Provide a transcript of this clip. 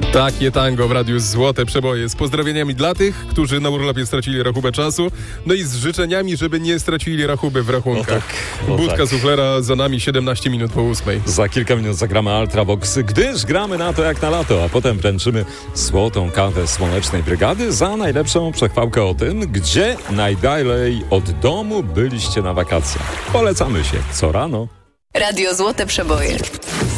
Takie tango w Radiu Złote Przeboje z pozdrowieniami dla tych, którzy na urlopie stracili rachubę czasu, no i z życzeniami, żeby nie stracili rachuby w rachunkach. Budka suflera za nami 17 minut po 8. Za kilka minut zagramy Ultravox, gdyż gramy na to jak na lato, a potem wręczymy złotą kawę Słonecznej Brygady za najlepszą przechwałkę o tym, gdzie najdalej od domu byliście na wakacjach. Polecamy się co rano. Radio Złote Przeboje.